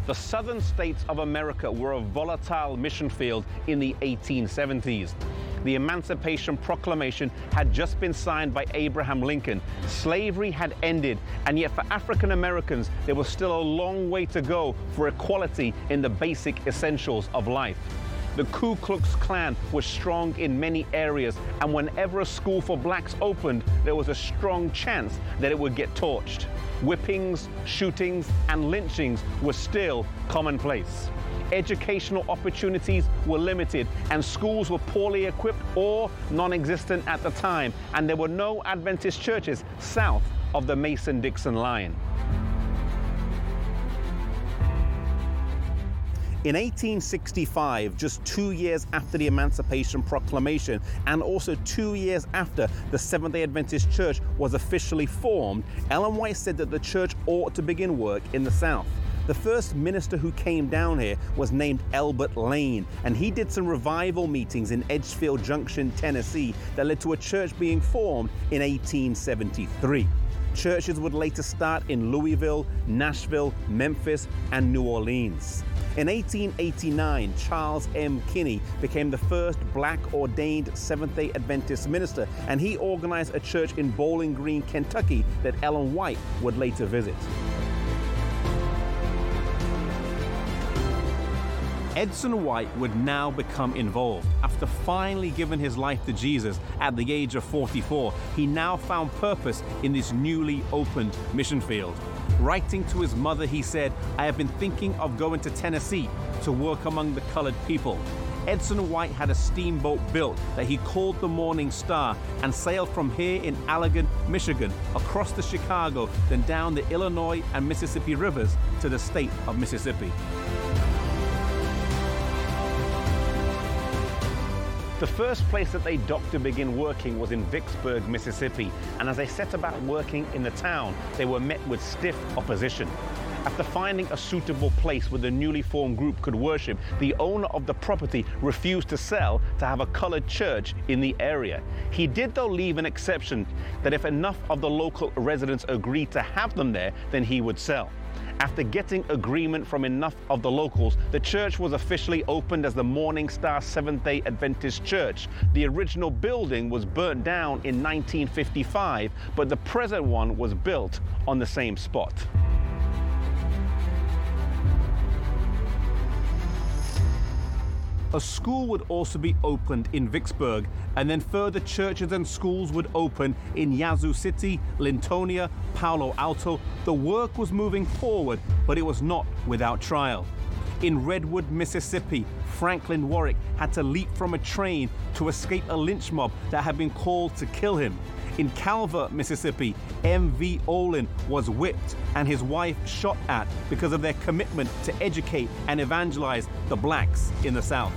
The southern states of America were a volatile mission field in the 1870s. The Emancipation Proclamation had just been signed by Abraham Lincoln. Slavery had ended, and yet for African Americans, there was still a long way to go for equality in the basic essentials of life. The Ku Klux Klan was strong in many areas, and whenever a school for blacks opened, there was a strong chance that it would get torched. Whippings, shootings, and lynchings were still commonplace. Educational opportunities were limited, and schools were poorly equipped or non-existent at the time, and there were no Adventist churches south of the Mason-Dixon line. In 1865, just 2 years after the Emancipation Proclamation, and also 2 years after the Seventh-day Adventist Church was officially formed, Ellen White said that the church ought to begin work in the South. The first minister who came down here was named Elbert Lane, and he did some revival meetings in Edgefield Junction, Tennessee, that led to a church being formed in 1873. Churches would later start in Louisville, Nashville, Memphis, and New Orleans. In 1889, Charles M. Kinney became the first black ordained Seventh-day Adventist minister, and he organized a church in Bowling Green, Kentucky that Ellen White would later visit. Edson White would now become involved. After finally giving his life to Jesus at the age of 44, he now found purpose in this newly opened mission field. Writing to his mother, he said, "I have been thinking of going to Tennessee to work among the colored people." Edson White had a steamboat built that he called the Morning Star and sailed from here in Allegan, Michigan, across to Chicago, then down the Illinois and Mississippi rivers to the state of Mississippi. The first place that they docked to begin working was in Vicksburg, Mississippi, and as they set about working in the town, they were met with stiff opposition. After finding a suitable place where the newly formed group could worship, the owner of the property refused to sell to have a colored church in the area. He did, though, leave an exception that if enough of the local residents agreed to have them there, then he would sell. After getting agreement from enough of the locals, the church was officially opened as the Morning Star Seventh-day Adventist Church. The original building was burnt down in 1955, but the present one was built on the same spot. A school would also be opened in Vicksburg, and then further churches and schools would open in Yazoo City, Lintonia, Palo Alto. The work was moving forward, but it was not without trial. In Redwood, Mississippi, Franklin Warwick had to leap from a train to escape a lynch mob that had been called to kill him. In Calver, Mississippi, M.V. Olin was whipped and his wife shot at because of their commitment to educate and evangelize the blacks in the South.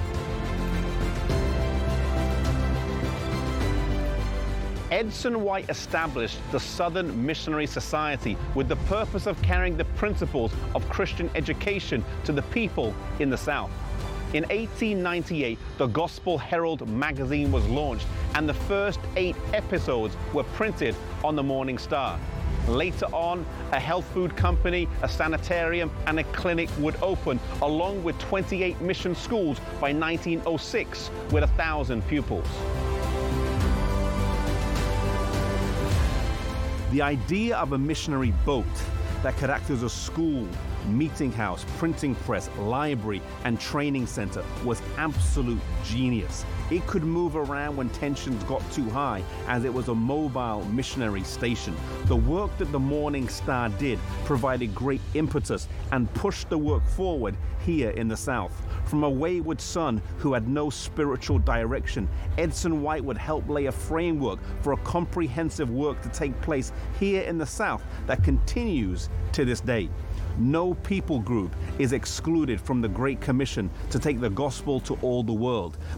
Edson White established the Southern Missionary Society with the purpose of carrying the principles of Christian education to the people in the South. In 1898, the Gospel Herald magazine was launched, and the first 8 episodes were printed on the Morning Star. Later on, a health food company, a sanitarium, and a clinic would open, along with 28 mission schools by 1906 with 1,000 pupils. The idea of a missionary boat that could act as a school, meeting house, printing press, library, and training center was absolute genius. It could move around when tensions got too high, as it was a mobile missionary station. The work that the Morning Star did provided great impetus and pushed the work forward here in the South. From a wayward son who had no spiritual direction, Edson White would help lay a framework for a comprehensive work to take place here in the South that continues to this day. No people group is excluded from the Great Commission to take the gospel to all the world.